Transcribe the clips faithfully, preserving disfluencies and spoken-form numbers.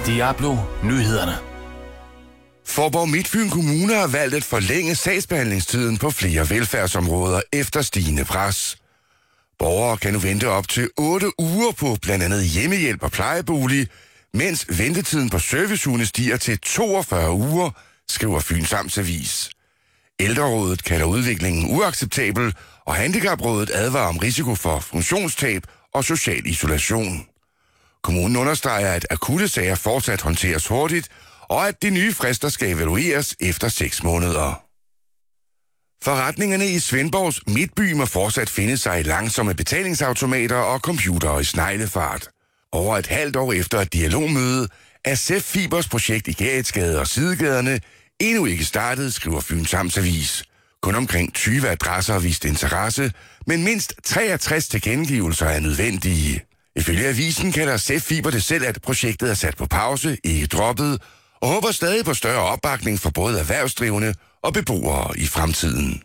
Diablo Nyhederne. Faaborg Midtfyn Kommune har valgt at forlænge sagsbehandlingstiden på flere velfærdsområder efter stigende pres. Borgere kan nu vente op til otte uger på blandt andet hjemmehjælp og plejebolig, mens ventetiden på servicehunde stiger til toogfyrre uger, skriver Fyns Amtsavis. Ældrerådet kalder udviklingen uacceptabel, og Handicaprådet advarer om risiko for funktionstab og social isolation. Kommunen understreger, at akutte sager fortsat håndteres hurtigt, og at de nye frister skal evalueres efter seks måneder. Forretningerne i Svendborgs Midtby må fortsat finde sig i langsomme betalingsautomater og computere i sneglefart. Over et halvt år efter et dialogmøde er Sef Fibers projekt i Gerritsgade og Sidegaderne endnu ikke startet, skriver Fyns Amtsavis. Kun omkring tyve adresser har vist interesse, men mindst treogtres tilkendegivelser er nødvendige. Ifølge avisen kalder Sef Fiber det selv, at projektet er sat på pause, ikke droppet, og håber stadig på større opbakning for både erhvervsdrivende og beboere i fremtiden.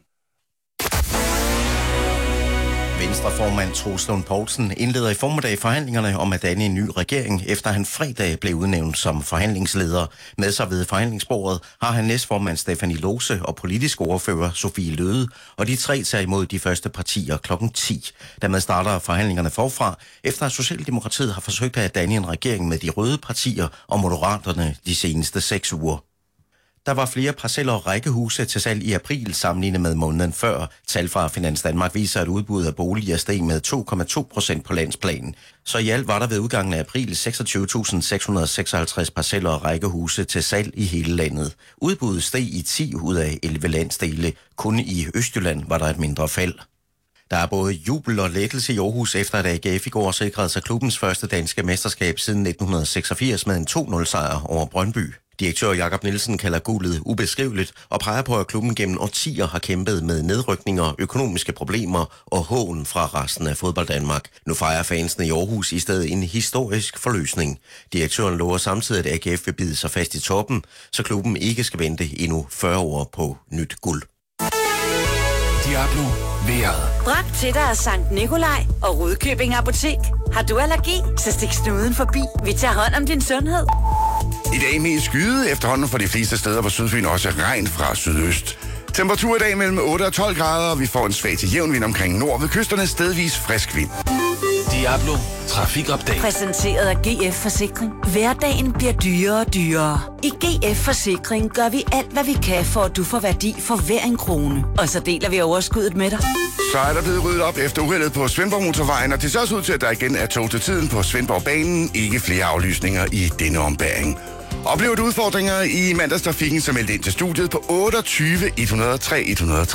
Venstreformand Troels Lund Poulsen indleder i formiddag forhandlingerne om at danne en ny regering, efter han fredag blev udnævnt som forhandlingsleder. Med sig ved forhandlingsbordet har han næstformand Stephanie Lose og politisk ordfører Sofie Løde, og de tre tager imod de første partier klokken ti. Dermed starter forhandlingerne forfra, efter at Socialdemokratiet har forsøgt at danne en regering med de røde partier og Moderaterne de seneste seks uger. Der var flere parceller og rækkehuse til salg i april sammenlignet med måneden før. Tal fra Finans Danmark viser, at udbuddet af boliger steg med to komma to procent på landsplanen. Så i alt var der ved udgangen af april seksogtyve tusind seks hundrede seksoghalvtreds parceller og rækkehuse til salg i hele landet. Udbuddet steg i ti ud af elleve landsdele. Kun i Østjylland var der et mindre fald. Der er både jubel og lettelse i Aarhus, efter at A G F i går sikrede sig klubbens første danske mesterskab siden nitten seksogfirs med en to nul sejr over Brøndby. Direktør Jakob Nielsen kalder guldet ubeskriveligt og peger på, at klubben gennem årtier har kæmpet med nedrykninger, økonomiske problemer og hån fra resten af fodbold Danmark. Nu fejrer fansene i Aarhus i stedet en historisk forløsning. Direktøren lover samtidig, at A G F vil bide sig fast i toppen, så klubben ikke skal vente endnu fyrre år på nyt guld. Diablo vejret. Bragt til dig af Sankt Nikolaj og Rudkøbing Apotek. Har du allergi, så stik snuden forbi. Vi tager hånd om din sundhed. I dag mest skyde, efterhånden for de fleste steder på Sydfyn også regn fra sydøst. Temperatur i dag mellem otte og tolv grader, og vi får en svag til jævn vind omkring nord ved kysterne, stedvis frisk vind. Diablo Trafikupdate. Præsenteret af G F Forsikring. Hverdagen bliver dyrere og dyrere. I G F Forsikring gør vi alt, hvad vi kan, for at du får værdi for hver en krone. Og så deler vi overskuddet med dig. Så er der blevet ryddet op efter uheldet på Svendborg Motorvejen, og det ser også ud til, at der igen er tog til tiden på Svendborg-banen. Ikke flere aflysninger i denne ombæring. Oplever du udfordringer i mandagstrafikken, så meld ind til studiet på otteogtyve et nul tre et nul tre.